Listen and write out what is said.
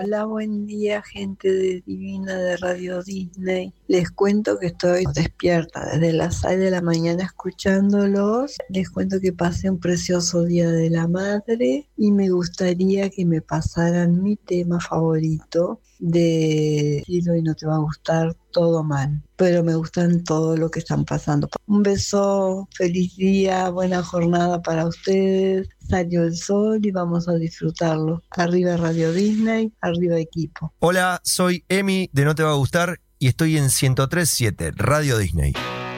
Hola, buen día, gente divina de Radio Disney. Les cuento que estoy despierta desde las 6 de la mañana escuchándolos. Les cuento que pasé un precioso Día de la Madre y me gustaría que me pasaran mi tema favorito de Cielo y no te va a gustar, Todo Mal. Pero me gustan todo lo que están pasando. Un beso, feliz día, buena jornada para ustedes. Salió el sol y vamos a disfrutarlo. Arriba Radio Disney, arriba equipo. Hola, soy Emi de No Te Va a Gustar y estoy en 103.7 Radio Disney.